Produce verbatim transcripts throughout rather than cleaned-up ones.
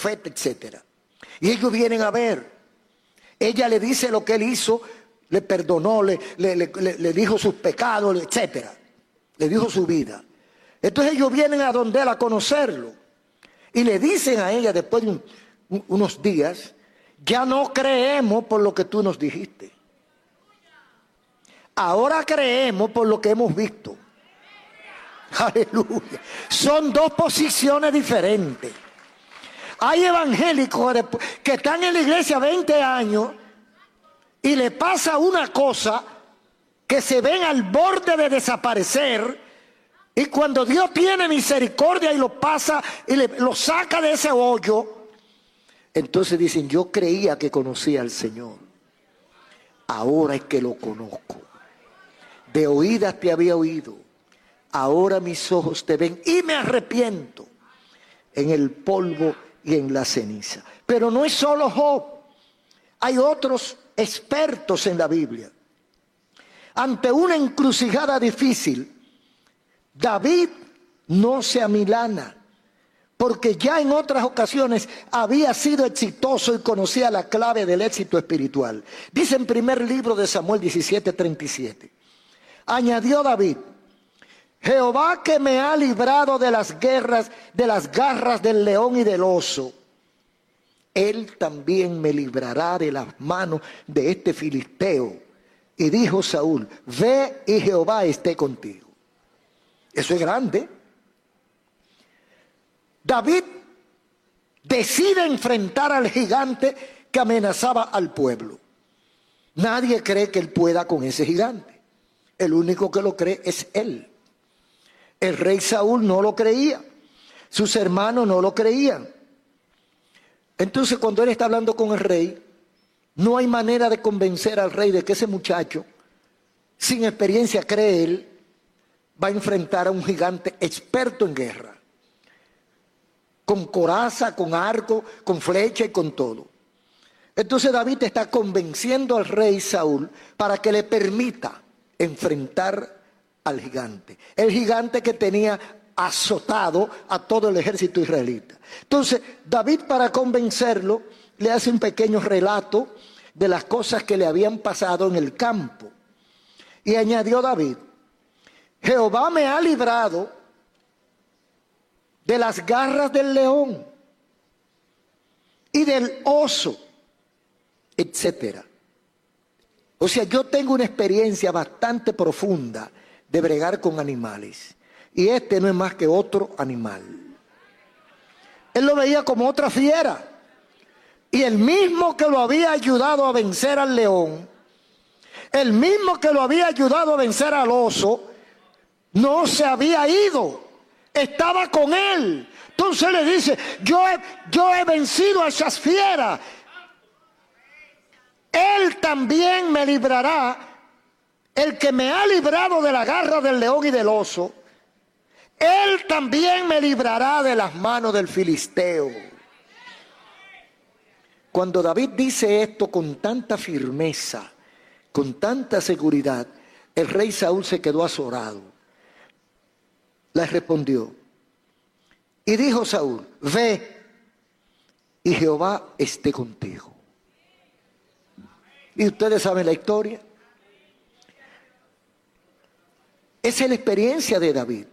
profeta, etcétera. Y ellos vienen a ver. Ella le dice lo que él hizo, le perdonó, le, le, le, le dijo sus pecados, etcétera. Le dijo su vida. Entonces ellos vienen a donde él a conocerlo. Y le dicen a ella después de un, un, unos días, ya no creemos por lo que tú nos dijiste. Ahora creemos por lo que hemos visto. Aleluya. Son dos posiciones diferentes. Hay evangélicos que están en la iglesia veinte años y le pasa una cosa que se ven al borde de desaparecer, y cuando Dios tiene misericordia y lo pasa y le, lo saca de ese hoyo, entonces dicen, yo creía que conocía al Señor, ahora es que lo conozco. De oídas te había oído, ahora mis ojos te ven y me arrepiento en el polvo y en la ceniza. Pero no es solo Job, hay otros expertos en la Biblia. Ante una encrucijada difícil, David no se amilana, porque ya en otras ocasiones había sido exitoso y conocía la clave del éxito espiritual. Dice en primer libro de Samuel diecisiete, treinta y siete. Añadió David, Jehová que me ha librado de las guerras, de las garras del león y del oso, él también me librará de las manos de este filisteo. Y dijo Saúl, ve y Jehová esté contigo. Eso es grande. David decide enfrentar al gigante que amenazaba al pueblo. Nadie cree que él pueda con ese gigante. El único que lo cree es él. El rey Saúl no lo creía. Sus hermanos no lo creían. Entonces, cuando él está hablando con el rey, no hay manera de convencer al rey de que ese muchacho, sin experiencia, cree él, va a enfrentar a un gigante experto en guerra. Con coraza, con arco, con flecha y con todo. Entonces David está convenciendo al rey Saúl para que le permita enfrentar al gigante. El gigante que tenía azotado a todo el ejército israelita. Entonces David, para convencerlo, le hace un pequeño relato de las cosas que le habían pasado en el campo. Y añadió David, Jehová me ha librado de las garras del león y del oso, etcétera. O sea, yo tengo una experiencia bastante profunda de bregar con animales. Y este no es más que otro animal. Él lo veía como otra fiera. Y el mismo que lo había ayudado a vencer al león, el mismo que lo había ayudado a vencer al oso, no se había ido. Estaba con él. Entonces le dice, yo he, yo he vencido a esas fieras. Él también me librará. El que me ha librado de la garra del león y del oso, él también me librará de las manos del filisteo. Cuando David dice esto con tanta firmeza, con tanta seguridad, el rey Saúl se quedó azorado. Le respondió, y dijo Saúl, ve, y Jehová esté contigo. Y ustedes saben la historia. Esa es la experiencia de David.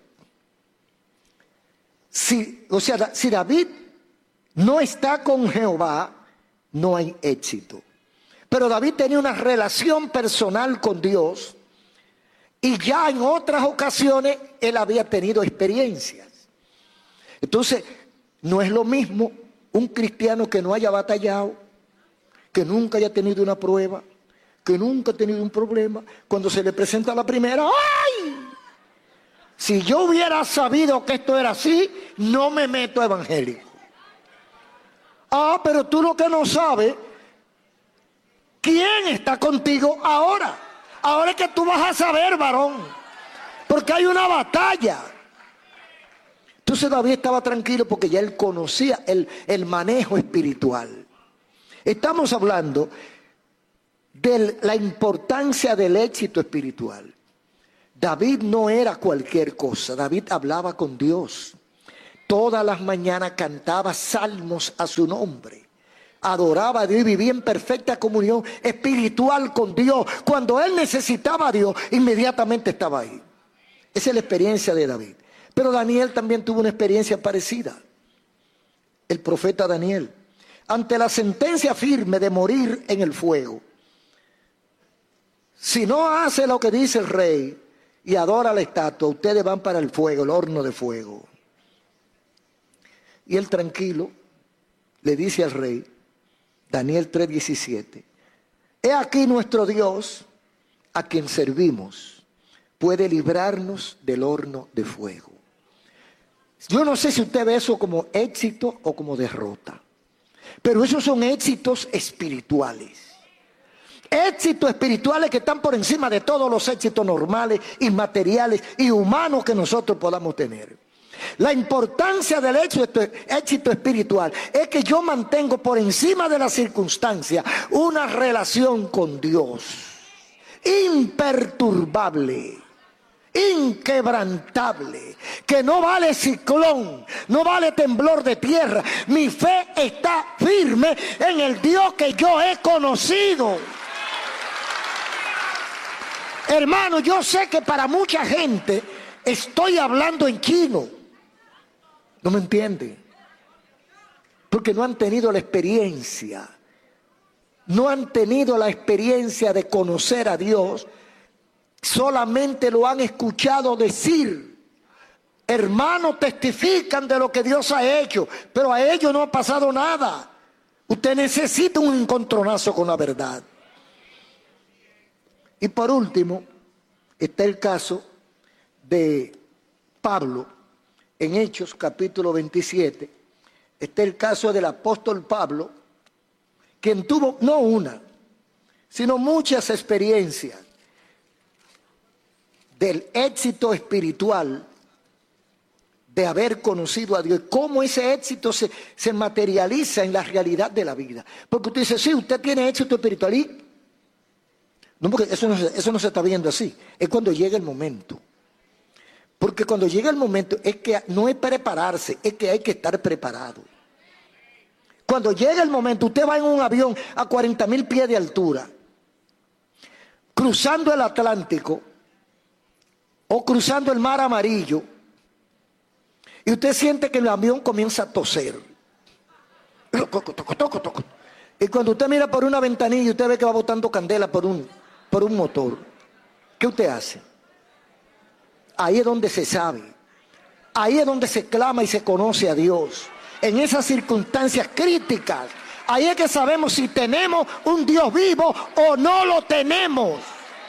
Si, o sea, si David no está con Jehová, no hay éxito. Pero David tenía una relación personal con Dios y ya en otras ocasiones él había tenido experiencias. Entonces, no es lo mismo un cristiano que no haya batallado, que nunca haya tenido una prueba, que nunca ha tenido un problema, cuando se le presenta la primera, ¡ay! Si yo hubiera sabido que esto era así, no me meto a evangélico. Ah, pero tú lo que no sabes, ¿quién está contigo ahora? Ahora es que tú vas a saber, varón, porque hay una batalla. Entonces David estaba tranquilo porque ya él conocía el, el manejo espiritual. Estamos hablando de la importancia del éxito espiritual. David no era cualquier cosa, David hablaba con Dios. Todas las mañanas cantaba salmos a su nombre. Adoraba a Dios y vivía en perfecta comunión espiritual con Dios. Cuando él necesitaba a Dios, inmediatamente estaba ahí. Esa es la experiencia de David. Pero Daniel también tuvo una experiencia parecida. El profeta Daniel, ante la sentencia firme de morir en el fuego, si no hace lo que dice el rey y adora la estatua, ustedes van para el fuego, el horno de fuego. Y él tranquilo le dice al rey, Daniel tres diecisiete, he aquí nuestro Dios, a quien servimos, puede librarnos del horno de fuego. Yo no sé si usted ve eso como éxito o como derrota, pero esos son éxitos espirituales. Éxitos espirituales que están por encima de todos los éxitos normales y materiales y humanos que nosotros podamos tener. La importancia del éxito, éxito espiritual es que yo mantengo por encima de las circunstancias una relación con Dios imperturbable, inquebrantable, que no vale ciclón, no vale temblor de tierra. Mi fe está firme en el Dios que yo he conocido. Hermano, yo sé que para mucha gente estoy hablando en chino. No me entienden, porque no han tenido la experiencia, no han tenido la experiencia de conocer a Dios, solamente lo han escuchado decir. Hermanos testifican de lo que Dios ha hecho, pero a ellos no ha pasado nada. Usted necesita un encontronazo con la verdad. Y por último, está el caso de Pablo. En Hechos capítulo veintisiete, está el caso del apóstol Pablo, quien tuvo no una, sino muchas experiencias del éxito espiritual de haber conocido a Dios. Cómo ese éxito se, se materializa en la realidad de la vida. Porque usted dice, sí, usted tiene éxito espiritual y... No, porque eso no, eso no se está viendo así. Es cuando llega el momento. Porque cuando llega el momento es que no es prepararse, es que hay que estar preparado. Cuando llega el momento, usted va en un avión a cuarenta mil pies de altura, cruzando el Atlántico o cruzando el Mar Amarillo, y usted siente que el avión comienza a toser. Y cuando usted mira por una ventanilla y usted ve que va botando candela por un, por un motor, ¿qué usted hace? Ahí es donde se sabe, ahí es donde se clama y se conoce a Dios. En esas circunstancias críticas, ahí es que sabemos si tenemos un Dios vivo o no lo tenemos.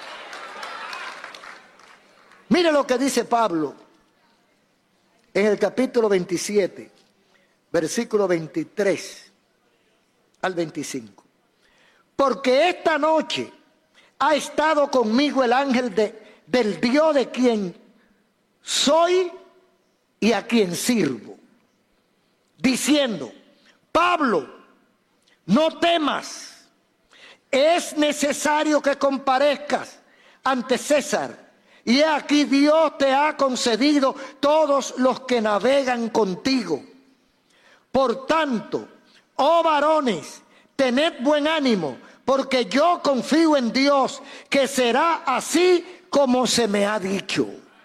Mire lo que dice Pablo en el capítulo veintisiete, versículo veintitrés al veinticinco. Porque esta noche ha estado conmigo el ángel de, del Dios de quien soy y a quien sirvo, diciendo, Pablo, no temas, es necesario que comparezcas ante César, y aquí Dios te ha concedido todos los que navegan contigo. Por tanto, oh varones, tened buen ánimo, porque yo confío en Dios, que será así como se me ha dicho.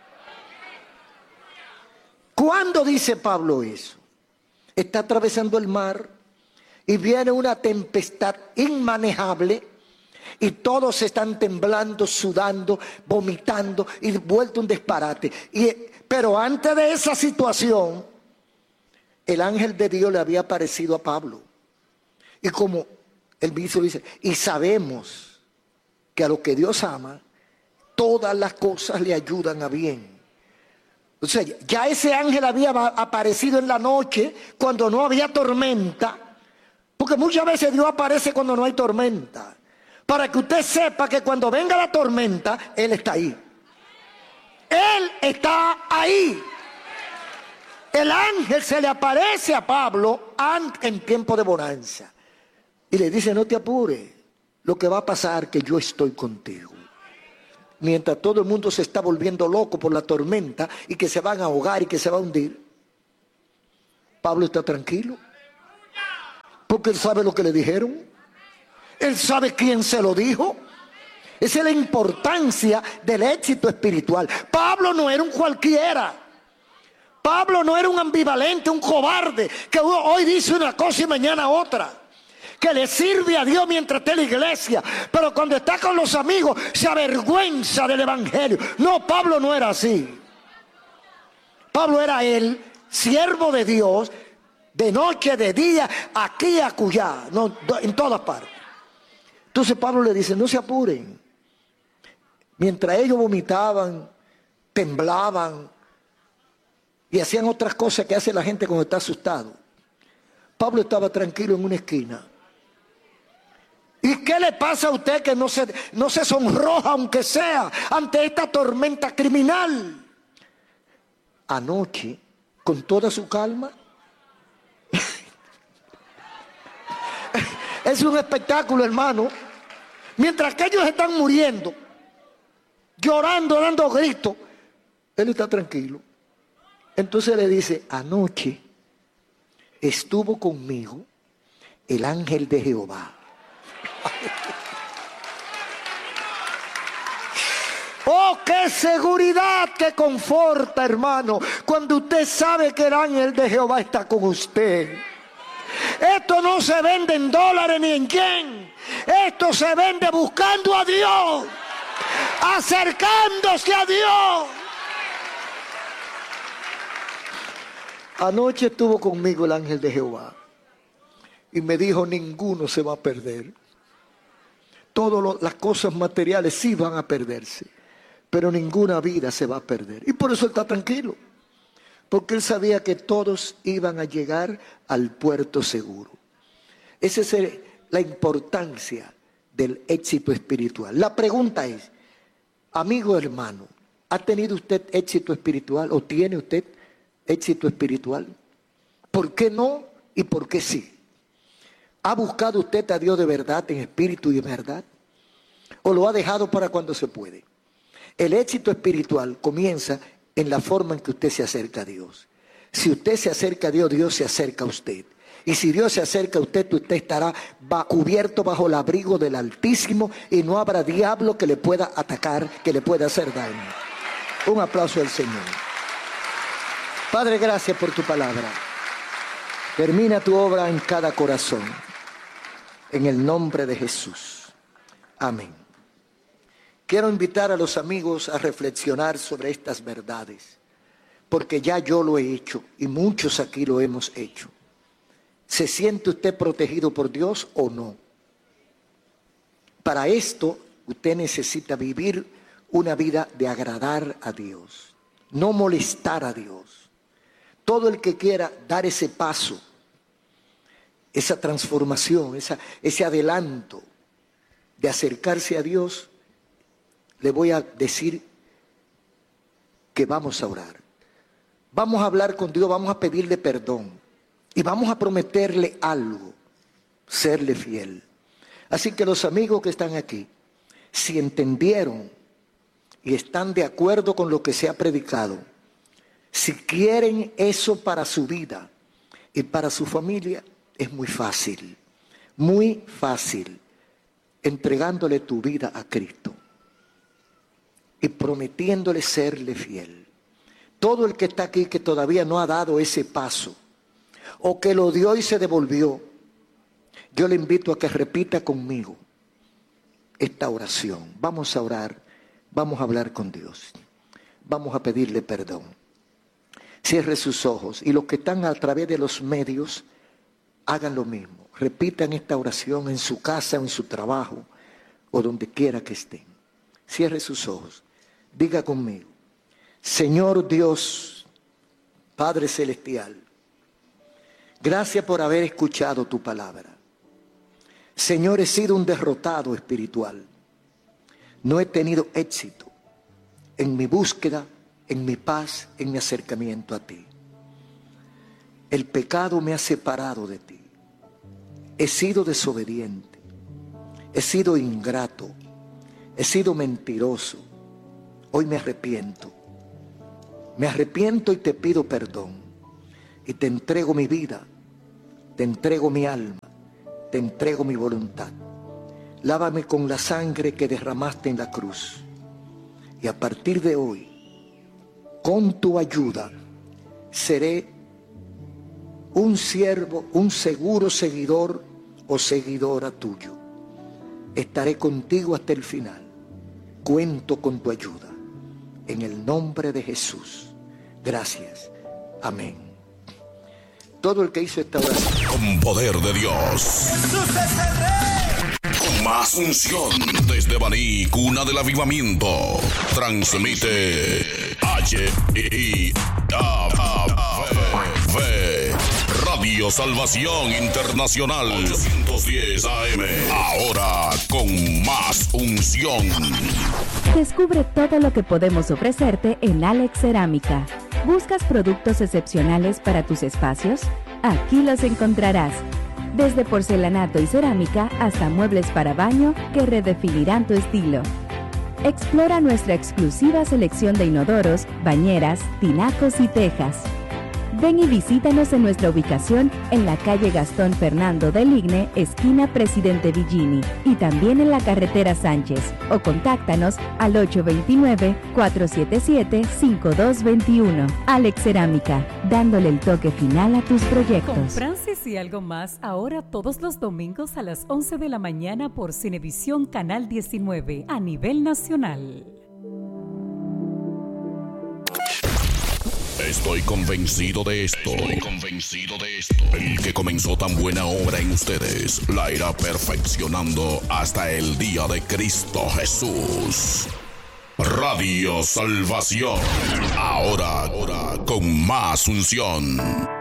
¿Cuándo dice Pablo eso? Está atravesando el mar y viene una tempestad inmanejable y todos están temblando, sudando, vomitando y vuelto un disparate. Y, pero antes de esa situación, el ángel de Dios le había aparecido a Pablo. Y como el mismo dice, y sabemos que a lo que Dios ama, todas las cosas le ayudan a bien. O sea, ya ese ángel había aparecido en la noche cuando no había tormenta, porque muchas veces Dios aparece cuando no hay tormenta, para que usted sepa que cuando venga la tormenta, Él está ahí. Él está ahí. El ángel se le aparece a Pablo en tiempo de bonanza y le dice, no te apures, lo que va a pasar es que yo estoy contigo. Mientras todo el mundo se está volviendo loco por la tormenta y que se van a ahogar y que se va a hundir, Pablo está tranquilo, porque él sabe lo que le dijeron, él sabe quién se lo dijo. Esa es la importancia del éxito espiritual. Pablo no era un cualquiera. Pablo no era un ambivalente, un cobarde, que hoy dice una cosa y mañana otra, que le sirve a Dios mientras está en la iglesia, pero cuando está con los amigos se avergüenza del evangelio. No, Pablo no era así. Pablo era él, siervo de Dios, de noche, de día, aquí, acullá, no, en todas partes. Entonces Pablo le dice, no se apuren. Mientras ellos vomitaban, temblaban y hacían otras cosas que hace la gente cuando está asustado, Pablo estaba tranquilo en una esquina. ¿Y qué le pasa a usted que no se, no se sonroja, aunque sea, ante esta tormenta criminal? Anoche, con toda su calma, es un espectáculo, hermano. Mientras que ellos están muriendo, llorando, dando gritos, él está tranquilo. Entonces le dice, anoche estuvo conmigo el ángel de Jehová. Oh, qué seguridad que conforta, hermano, cuando usted sabe que el ángel de Jehová está con usted. Esto no se vende en dólares ni en yen. Esto se vende buscando a Dios, acercándose a Dios. Anoche estuvo conmigo el ángel de Jehová y me dijo, ninguno se va a perder. Todas las cosas materiales sí van a perderse, pero ninguna vida se va a perder. Y por eso él está tranquilo, porque él sabía que todos iban a llegar al puerto seguro. Esa es la importancia del éxito espiritual. La pregunta es, amigo hermano, ¿ha tenido usted éxito espiritual o tiene usted éxito espiritual? ¿Por qué no y por qué sí? ¿Ha buscado usted a Dios de verdad, en espíritu y en verdad? ¿O lo ha dejado para cuando se puede? El éxito espiritual comienza en la forma en que usted se acerca a Dios. Si usted se acerca a Dios, Dios se acerca a usted. Y si Dios se acerca a usted, usted estará cubierto bajo el abrigo del Altísimo y no habrá diablo que le pueda atacar, que le pueda hacer daño. Un aplauso al Señor. Padre, gracias por tu palabra. Termina tu obra en cada corazón. En el nombre de Jesús. Amén. Quiero invitar a los amigos a reflexionar sobre estas verdades, porque ya yo lo he hecho y muchos aquí lo hemos hecho. ¿Se siente usted protegido por Dios o no? Para esto, usted necesita vivir una vida de agradar a Dios, no molestar a Dios. Todo el que quiera dar ese paso, esa transformación, esa, ese adelanto de acercarse a Dios, le voy a decir que vamos a orar. Vamos a hablar con Dios, vamos a pedirle perdón y vamos a prometerle algo, serle fiel. Así que los amigos que están aquí, si entendieron y están de acuerdo con lo que se ha predicado, si quieren eso para su vida y para su familia, es muy fácil, muy fácil, entregándole tu vida a Cristo y prometiéndole serle fiel. Todo el que está aquí que todavía no ha dado ese paso, o que lo dio y se devolvió, yo le invito a que repita conmigo esta oración. Vamos a orar, vamos a hablar con Dios, vamos a pedirle perdón. Cierre sus ojos y los que están a través de los medios, hagan lo mismo. Repitan esta oración en su casa, en su trabajo o donde quiera que estén. Cierre sus ojos. Diga conmigo, Señor Dios, Padre Celestial, gracias por haber escuchado tu palabra. Señor, he sido un derrotado espiritual. No he tenido éxito en mi búsqueda, en mi paz, en mi acercamiento a ti. El pecado me ha separado de ti. He sido desobediente. He sido ingrato. He sido mentiroso. Hoy me arrepiento. Me arrepiento y te pido perdón. y te entrego mi vida, te entrego mi alma, te entrego mi voluntad. Lávame con la sangre que derramaste en la cruz. Y a partir de hoy, con tu ayuda, seré un siervo, un seguro seguidor o seguidora tuyo. Estaré contigo hasta el final. Cuento con tu ayuda. En el nombre de Jesús. Gracias. Amén. Todo el que hizo esta oración. Con poder de Dios. Jesús es el Rey. Con más unción. Desde Baní, cuna del avivamiento. Transmite H I A V Radio Salvación Internacional ochocientos diez A M. Ahora con más unción. Descubre todo lo que podemos ofrecerte en Alex Cerámica. ¿Buscas productos excepcionales para tus espacios? Aquí los encontrarás. Desde porcelanato y cerámica hasta muebles para baño que redefinirán tu estilo. Explora nuestra exclusiva selección de inodoros, bañeras, tinacos y tejas. Ven y visítanos en nuestra ubicación en la calle Gastón Fernando del Igne, esquina Presidente Villini, y también en la carretera Sánchez, o contáctanos al ocho dos nueve, cuatro siete siete, cinco dos dos uno. Alex Cerámica, dándole el toque final a tus proyectos. Con Francis y algo más, ahora todos los domingos a las once de la mañana por Cinevisión Canal diecinueve, a nivel nacional. Estoy convencido de esto. Estoy convencido de esto. El que comenzó tan buena obra en ustedes la irá perfeccionando hasta el día de Cristo Jesús. Radio Salvación. Ahora, ahora con más unción.